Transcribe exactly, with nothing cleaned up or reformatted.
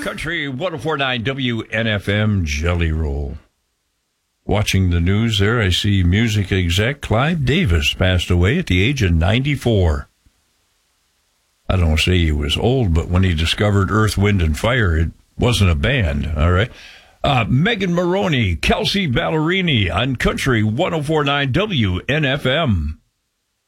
Country one oh four point nine W N F M Jelly Roll. Watching the news there, I see music exec Clive Davis passed away at the age of ninety-four. I don't say he was old, but when he discovered Earth, Wind, and Fire, it wasn't a band, all right? Uh, Megan Maroney, Kelsey Ballerini on Country one oh four point nine W N F M.